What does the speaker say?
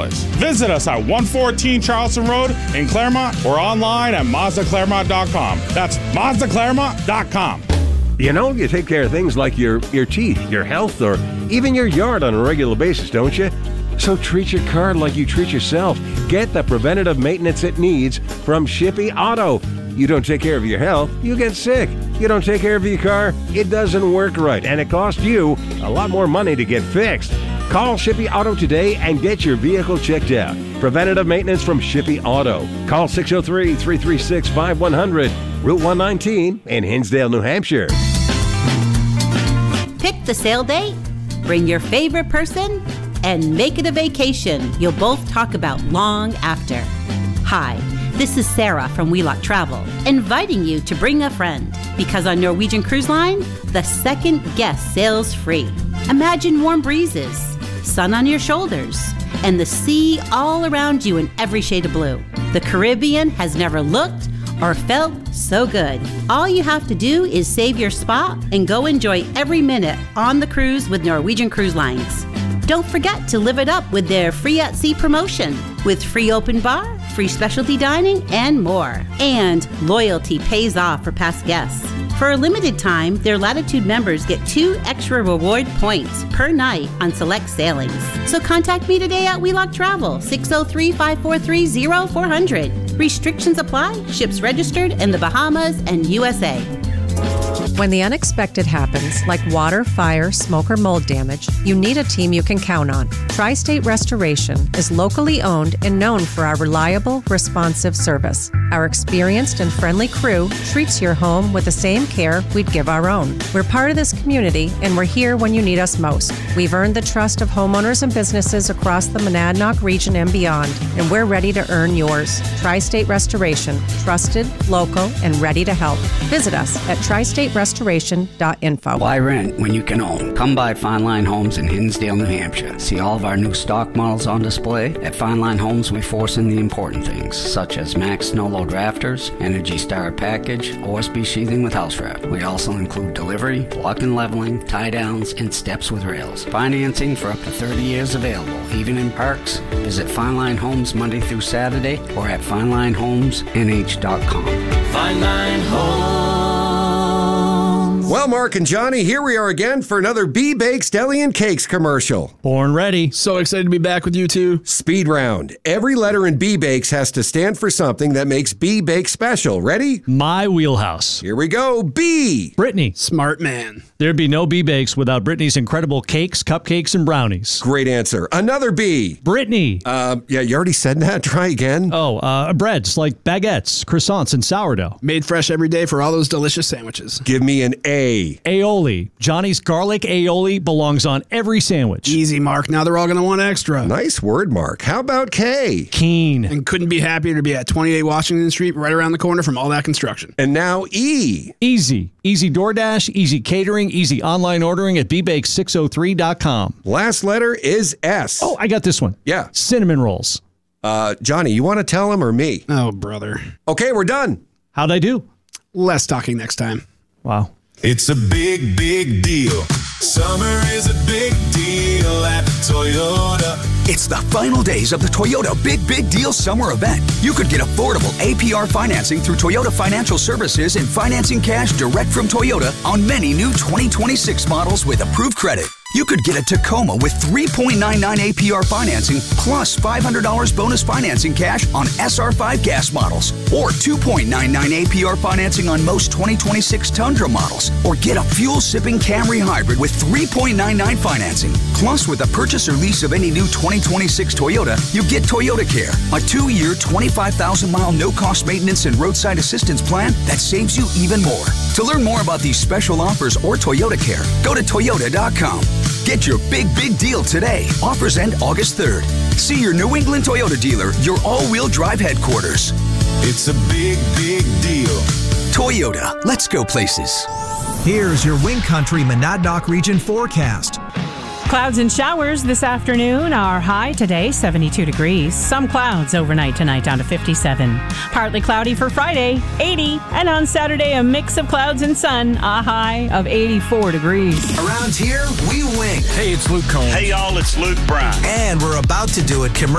place. Visit us at 114 Charleston Road in Claremont or online at MazdaClaremont.com. That's MazdaClaremont.com. You know, you take care of things like your teeth, your health, or even your yard on a regular basis, don't you? So treat your car like you treat yourself. Get the preventative maintenance it needs from Shippey Auto. You don't take care of your health, you get sick. You don't take care of your car, it doesn't work right, and it costs you a lot more money to get fixed. Call Shippey Auto today and get your vehicle checked out. Preventative maintenance from Shippey Auto. Call 603-336-5100, Route 119 in Hinsdale, New Hampshire. Pick the sale date, bring your favorite person, and make it a vacation you'll both talk about long after. Hi, this is Sarah from Wheelock Travel, inviting you to bring a friend, because on Norwegian Cruise Line, the second guest sails free. Imagine warm breezes, sun on your shoulders, and the sea all around you in every shade of blue. The Caribbean has never looked or felt so good. All you have to do is save your spot and go enjoy every minute on the cruise with Norwegian Cruise Lines. Don't forget to live it up with their Free at Sea promotion, with free open bar, free specialty dining, and more. And loyalty pays off for past guests. For a limited time, their Latitude members get 2 extra reward points per night on select sailings. So contact me today at Wheelock Travel, 603-543-0400. Restrictions apply, ships registered in the Bahamas and USA. When the unexpected happens, like water, fire, smoke, or mold damage, you need a team you can count on. Tri-State Restoration is locally owned and known for our reliable, responsive service. Our experienced and friendly crew treats your home with the same care we'd give our own. We're part of this community, and we're here when you need us most. We've earned the trust of homeowners and businesses across the Monadnock region and beyond, and we're ready to earn yours. Tri-State Restoration, trusted, local, and ready to help. Visit us at tristaterestoration.info. Why rent when you can own? Come by Fine Line Homes in Hinsdale, New Hampshire. See all of our new stock models on display. At Fine Line Homes, we force in the important things, such as Max Snow Load Rafters, Energy Star Package, OSB sheathing with house wrap. We also include delivery, block and leveling, tie downs, and steps with rails. Financing for up to 30 years available, even in parks. Visit Fine Line Homes Monday through Saturday or at FineLineHomesNH.com. Fine Line Homes. Well, Mark and Johnny, here we are again for another B-Bakes Deli and Cakes commercial. Born ready. So excited to be back with you two. Speed round. Every letter in B-Bakes has to stand for something that makes B-Bakes special. Ready? My wheelhouse. Here we go. B. Brittany. Smart man. There'd be no B-Bakes without Brittany's incredible cakes, cupcakes, and brownies. Great answer. Another B. Brittany. Yeah, you already said that. Try again. Breads like baguettes, croissants, and sourdough. Made fresh every day for all those delicious sandwiches. Give me an A. Aioli. Johnny's garlic aioli belongs on every sandwich. Easy, Mark. Now they're all going to want extra. Nice word, Mark. How about K? Keen. And couldn't be happier to be at 28 Washington Street, right around the corner from All That Construction. And now E. Easy. Easy DoorDash, easy catering, easy online ordering at bbakes603.com. Last letter is S. Oh, I got this one. Yeah. Cinnamon rolls. Johnny, you want to tell him or me? Oh, brother. Okay, we're done. How'd I do? Less talking next time. Wow. It's a big, big deal. Summer is a big deal at Toyota. It's the final days of the Toyota Big Big Deal Summer Event. You could get affordable APR financing through Toyota Financial Services and financing cash direct from Toyota on many new 2026 models with approved credit. You could get a Tacoma with 3.99 APR financing plus $500 bonus financing cash on SR5 gas models, or 2.99 APR financing on most 2026 Tundra models, or get a fuel-sipping Camry hybrid with 3.99 financing. Plus, with a purchase or lease of any new 2026 Toyota, you get Toyota Care, a 2-year, 25,000-mile no-cost maintenance and roadside assistance plan that saves you even more. To learn more about these special offers or Toyota Care, go to Toyota.com. Get your big, big deal today. Offers end August 3rd. See your New England Toyota dealer, your all-wheel drive headquarters. It's a big, big deal. Toyota, let's go places. Here's your Wind Country Monadnock region forecast. Clouds and showers this afternoon. Our high today, 72 degrees. Some clouds overnight tonight down to 57. Partly cloudy for Friday, 80. And on Saturday, a mix of clouds and sun, a high of 84 degrees. Around here, we wing. Hey, it's Luke Combs. Hey, y'all, it's Luke Bryan. And we're about to do a commercial.